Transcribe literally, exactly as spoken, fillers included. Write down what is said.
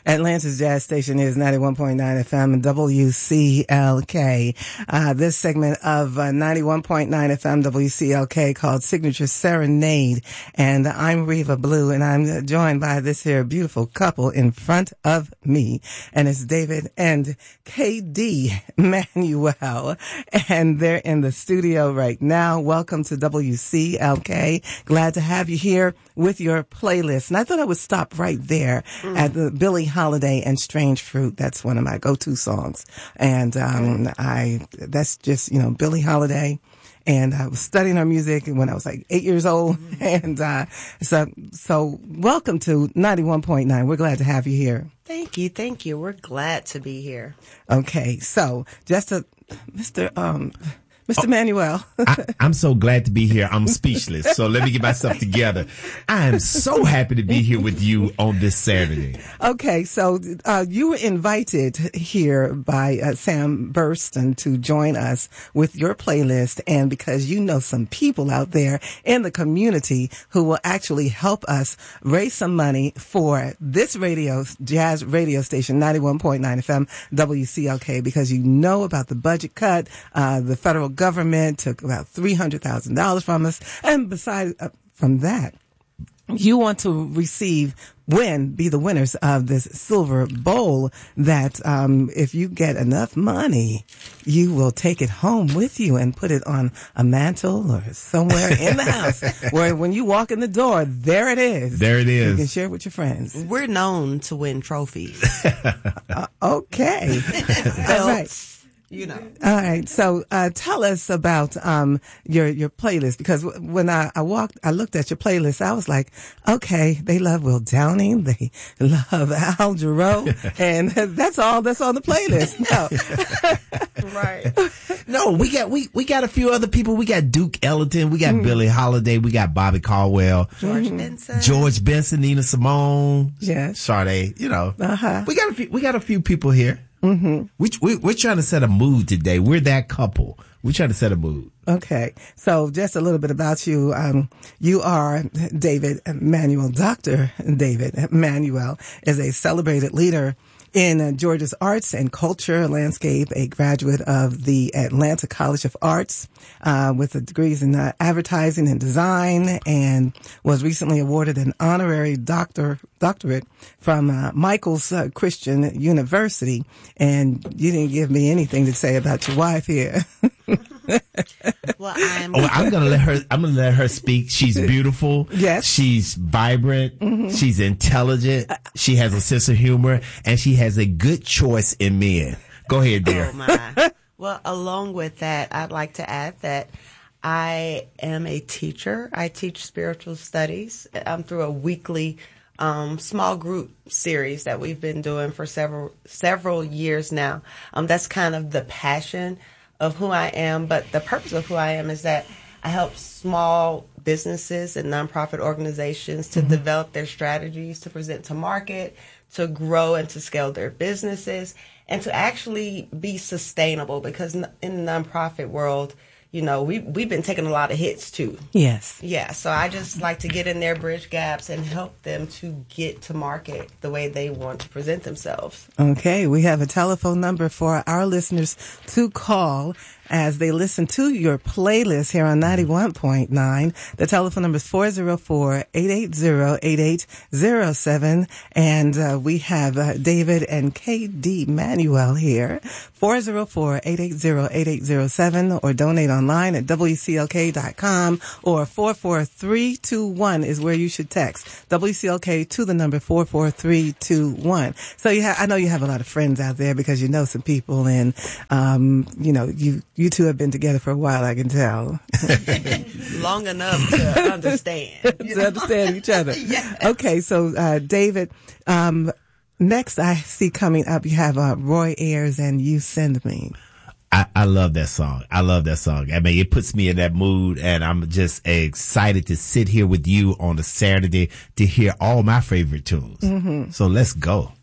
Atlanta's Jazz Station is ninety-one point nine F M W C L K. Uh, this segment of uh, ninety-one point nine F M W C L K called Signature Serenade. And I'm Reva Blue, and I'm joined by this here beautiful couple in front of me. And it's David and K D Manuel. And they're in the studio right now. Welcome to W C L K. Glad to have you here with your playlist. And I thought I would stop right there mm. at the Billie Holiday and Strange Fruit. That's one of my go-to songs. And, um, I, that's just, you know, Billie Holiday. And I was studying her music when I was like eight years old. And, uh, so, so welcome to ninety-one point nine. We're glad to have you here. Thank you. Thank you. We're glad to be here. Okay. So just a, Mister Um, Mister Oh, Manuel. I, I'm so glad to be here. I'm speechless. So let me get myself together. I am so happy to be here with you on this Saturday. Okay, so uh, you were invited here by uh, Sam Burston to join us with your playlist, and because you know some people out there in the community who will actually help us raise some money for this radio, jazz radio station, ninety-one point nine F M W C L K, because you know about the budget cut, uh, the federal government took about three hundred thousand dollars from us. And besides uh, from that, you want to receive, win, be the winners of this silver bowl that, um, if you get enough money, you will take it home with you and put it on a mantle or somewhere in the house where when you walk in the door, there it is. There it is. You can share it with your friends. We're known to win trophies. uh, okay. All right. You know. All right. So, uh, tell us about, um, your, your playlist, because w- when I, I walked, I looked at your playlist, I was like, okay, they love Will Downing. They love Al Jarreau. And that's all that's on the playlist. No. Right. No, we got, we, we got a few other people. We got Duke Ellington. We got mm-hmm. Billie Holiday. We got Bobby Caldwell. George mm-hmm. Benson. George Benson, Nina Simone. Yes. Sade, you know. Uh-huh. We got a few, we got a few people here. Mm-hmm. We, we, we're trying to set a mood today. We're that couple. We're trying to set a mood. Okay. So just a little bit about you. Um, you are David Manuel. Doctor David Manuel is a celebrated leader in uh, Georgia's arts and culture landscape, a graduate of the Atlanta College of Arts, uh, with degrees in uh, advertising and design, and was recently awarded an honorary doctor, doctorate from uh, Michael's uh, Christian University. And you didn't give me anything to say about your wife here. Well, I'm. Oh, I'm gonna let her. I'm gonna let her speak. She's beautiful. Yes. She's vibrant. Mm-hmm. She's intelligent. She has a sense of humor, and she has a good choice in men. Go ahead, dear. Oh my. Well, along with that, I'd like to add that I am a teacher. I teach spiritual studies. I'm through a weekly um small group series that we've been doing for several several years now. Um, that's kind of the passion of who I am, but the purpose of who I am is that I help small businesses and nonprofit organizations to mm-hmm. develop their strategies to present to market, to grow and to scale their businesses, and to actually be sustainable, because in the nonprofit world, you know, we, we've been taking a lot of hits too. Yes. Yeah. So I just like to get in there, bridge gaps, and help them to get to market the way they want to present themselves. Okay. We have a telephone number for our listeners to call as they listen to your playlist here on ninety-one point nine. The telephone number is four oh four, eight eight zero, eight eight zero seven. And uh, we have uh, David and K D Manuel here. four oh four, eight eight zero, eight eight zero seven, or donate online at W C L K dot com, or four four three two one is where you should text W C L K to the number four four three two one. So you ha- I know you have a lot of friends out there because you know some people, and um, you know, you You two have been together for a while, I can tell. Long enough to understand. To understand each other. Yes. Okay, so uh, David, um, next I see coming up, you have uh, Roy Ayers and You Send Me. I, I love that song. I love that song. I mean, it puts me in that mood, and I'm just excited to sit here with you on a Saturday to hear all my favorite tunes. Mm-hmm. So let's go.